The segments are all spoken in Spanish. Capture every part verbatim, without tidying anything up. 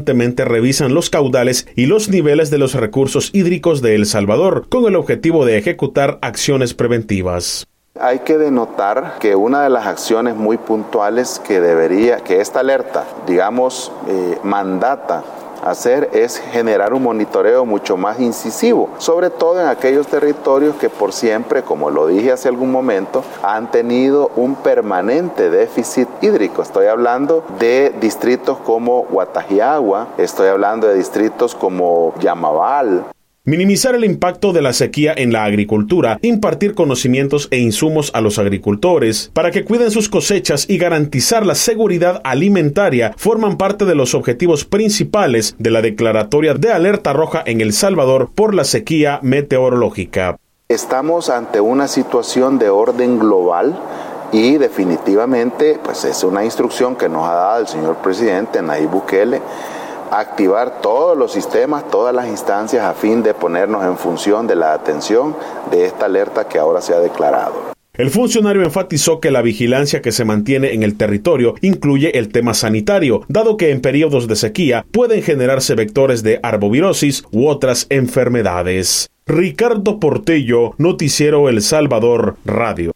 revisan los caudales y los niveles de los recursos hídricos de El Salvador con el objetivo de ejecutar acciones preventivas. Hay que denotar que una de las acciones muy puntuales que debería, que esta alerta, digamos, eh, mandata hacer es generar un monitoreo mucho más incisivo, sobre todo en aquellos territorios que por siempre, como lo dije hace algún momento, han tenido un permanente déficit hídrico. Estoy hablando de distritos como Guatajiagua, estoy hablando de distritos como Yamabal. Minimizar el impacto de la sequía en la agricultura, impartir conocimientos e insumos a los agricultores para que cuiden sus cosechas y garantizar la seguridad alimentaria forman parte de los objetivos principales de la declaratoria de alerta roja en El Salvador por la sequía meteorológica. Estamos ante una situación de orden global y definitivamente pues es una instrucción que nos ha dado el señor presidente Nayib Bukele, activar todos los sistemas, todas las instancias a fin de ponernos en función de la atención de esta alerta que ahora se ha declarado. El funcionario enfatizó que la vigilancia que se mantiene en el territorio incluye el tema sanitario, dado que en periodos de sequía pueden generarse vectores de arbovirosis u otras enfermedades. Ricardo Portillo, Noticiero El Salvador Radio.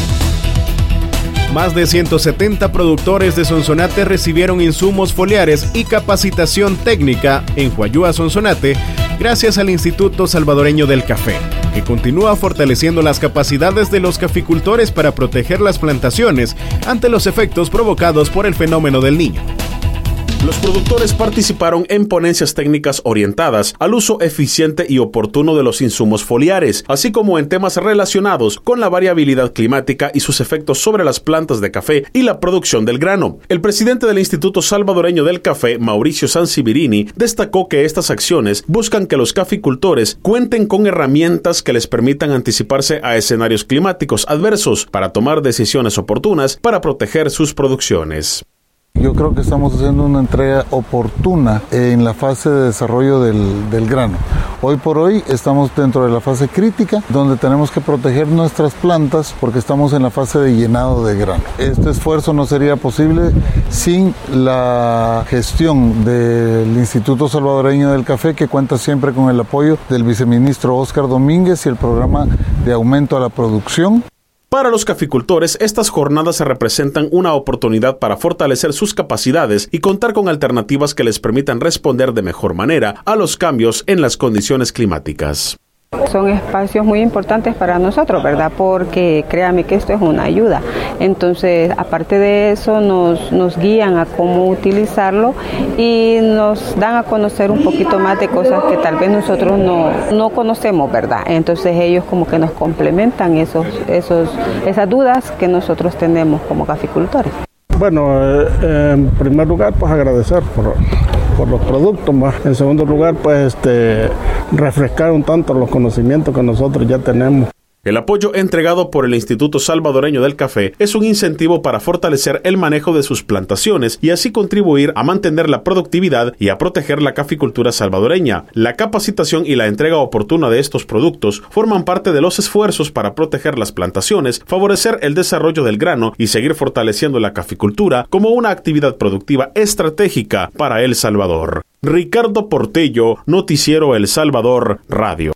Más de ciento setenta productores de Sonsonate recibieron insumos foliares y capacitación técnica en Huayúa, Sonsonate, gracias al Instituto Salvadoreño del Café, que continúa fortaleciendo las capacidades de los caficultores para proteger las plantaciones ante los efectos provocados por el fenómeno del Niño. Los productores participaron en ponencias técnicas orientadas al uso eficiente y oportuno de los insumos foliares, así como en temas relacionados con la variabilidad climática y sus efectos sobre las plantas de café y la producción del grano. El presidente del Instituto Salvadoreño del Café, Mauricio Sansibirini, destacó que estas acciones buscan que los caficultores cuenten con herramientas que les permitan anticiparse a escenarios climáticos adversos para tomar decisiones oportunas para proteger sus producciones. Yo creo que estamos haciendo una entrega oportuna en la fase de desarrollo del, del grano. Hoy por hoy estamos dentro de la fase crítica, donde tenemos que proteger nuestras plantas porque estamos en la fase de llenado de grano. Este esfuerzo no sería posible sin la gestión del Instituto Salvadoreño del Café, que cuenta siempre con el apoyo del viceministro Óscar Domínguez y el programa de aumento a la producción. Para los caficultores, estas jornadas representan una oportunidad para fortalecer sus capacidades y contar con alternativas que les permitan responder de mejor manera a los cambios en las condiciones climáticas. Son espacios muy importantes para nosotros, ¿verdad? Porque créame que esto es una ayuda. Entonces, aparte de eso, nos, nos guían a cómo utilizarlo y nos dan a conocer un poquito más de cosas que tal vez nosotros no, no conocemos, ¿verdad? Entonces, ellos como que nos complementan esos, esos, esas dudas que nosotros tenemos como caficultores. Bueno, eh, en primer lugar, pues agradecer por, por los productos, más. En segundo lugar, pues este, refrescar un tanto los conocimientos que nosotros ya tenemos. El apoyo entregado por el Instituto Salvadoreño del Café es un incentivo para fortalecer el manejo de sus plantaciones y así contribuir a mantener la productividad y a proteger la caficultura salvadoreña. La capacitación y la entrega oportuna de estos productos forman parte de los esfuerzos para proteger las plantaciones, favorecer el desarrollo del grano y seguir fortaleciendo la caficultura como una actividad productiva estratégica para El Salvador. Ricardo Portillo, Noticiero El Salvador Radio.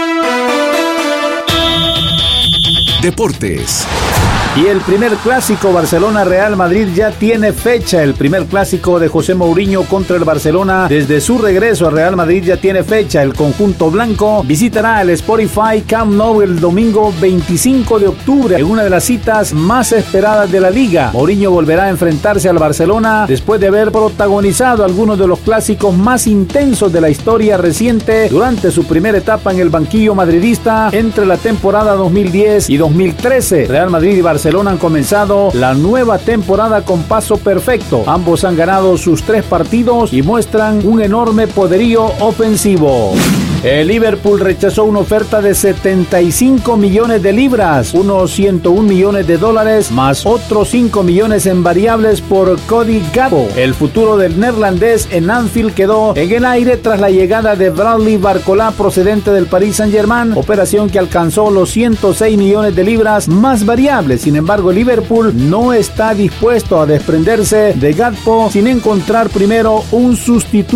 Deportes. Y el primer clásico Barcelona-Real Madrid ya tiene fecha. El primer clásico de José Mourinho contra el Barcelona desde su regreso a Real Madrid ya tiene fecha. El conjunto blanco visitará el Spotify Camp Nou el domingo veinticinco de octubre en una de las citas más esperadas de la liga. Mourinho volverá a enfrentarse al Barcelona después de haber protagonizado algunos de los clásicos más intensos de la historia reciente durante su primera etapa en el banquillo madridista entre la temporada dos mil diez y dos mil trece. Real Madrid y Barcelona Barcelona han comenzado la nueva temporada con paso perfecto. Ambos han ganado sus tres partidos y muestran un enorme poderío ofensivo. El Liverpool rechazó una oferta de setenta y cinco millones de libras, unos ciento un millones de dólares, más otros cinco millones en variables por Cody Gakpo. El futuro del neerlandés en Anfield quedó en el aire tras la llegada de Bradley Barcola procedente del Paris Saint-Germain, operación que alcanzó los ciento seis millones de libras más variables. Sin embargo, el Liverpool no está dispuesto a desprenderse de Gakpo sin encontrar primero un sustituto